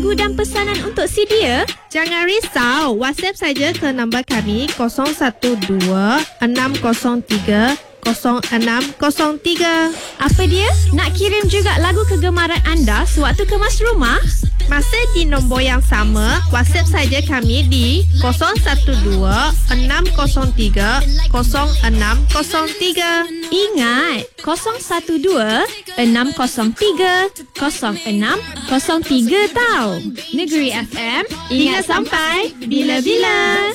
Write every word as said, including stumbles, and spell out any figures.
lagu dan pesanan untuk C D ya? Jangan risau, WhatsApp saja ke nombor kami kosong satu dua enam kosong tiga kosong enam kosong tiga. Apa dia? Nak kirim juga lagu kegemaran anda sewaktu kemas rumah? Masih di nombor yang sama, WhatsApp saja kami di kosong satu dua enam kosong tiga kosong enam kosong tiga. Ingat, kosong satu dua enam kosong tiga kosong enam kosong tiga tau. Negeri F M, ingat sampai bila-bila.